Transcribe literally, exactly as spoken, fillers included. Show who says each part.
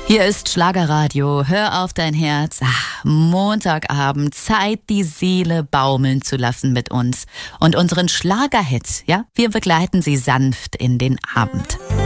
Speaker 1: Hier ist Schlagerradio. Hör auf dein Herz. Ach, Montagabend. Zeit, die Seele baumeln zu lassen mit uns. Und unseren Schlagerhit, ja? Wir begleiten sie sanft in den Abend.